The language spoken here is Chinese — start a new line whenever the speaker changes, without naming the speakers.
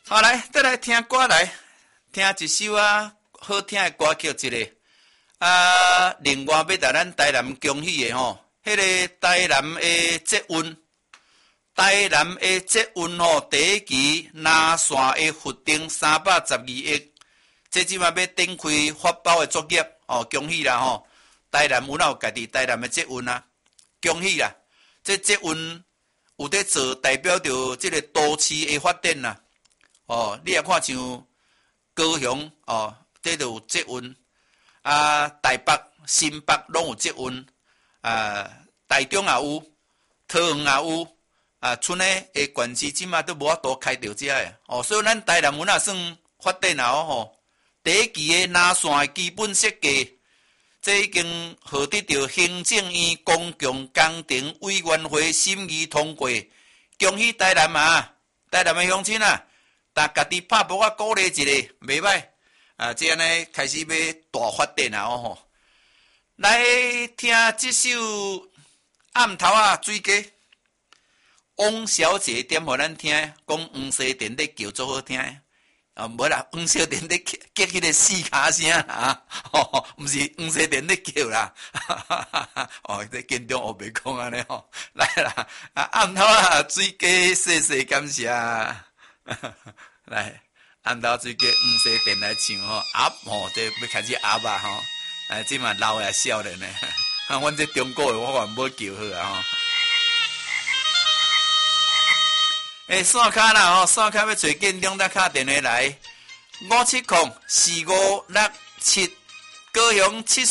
好来，再来听歌来，听一首好听的歌曲一个。另外要甲咱台南恭喜的吼，迄个台南的捷运，台南的捷运吼，第一期南线的复订312亿，这即马要展开发包的作业哦，恭喜啦吼！台南有哪有家己台南的捷运啊？恭喜啦！这捷运有在做，代表着这个都市的发展啦。哦，你也看像高雄哦，这就有捷运台北、新北拢有捷运台中也有，桃园也有剩诶的县市即马都无法度开到遮诶哦，所以咱台南有哪算发展啊吼？第一期的南线的基本设计，这已经获得到行政院公共工程委员会审议通过，恭喜台南啊！台南的乡亲啊！但家己拍搏鼓励一下，袂歹这样呢开始要大发展啊！吼，来听这首暗头水鸡，汪小姐点互咱听，讲黄西田咧叫做好听无啦，黄小田咧叫迄个四卡声毋是黄西田咧叫啦，哦，这紧张学袂讲安尼吼，来啦，暗头水鸡，谢谢感谢。来，按照这个黄西田来唱吼，鸭吼，这要开始鸭啊吼，即嘛老也少年呢，阮这中国的我还无叫好啊吼。线卡啦吼，线卡要找建中，再敲电话来，5704567，高雄7。